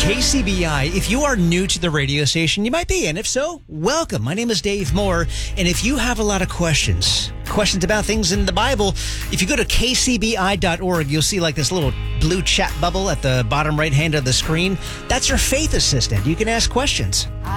KCBI, if you are new to the radio station, you might be, and if so, welcome. My name is Dave Moore, and if you have a lot of questions about things in the Bible, if you go to kcbi.org, you'll see like this little blue chat bubble at the bottom right hand of the screen. That's your faith assistant. You can ask questions.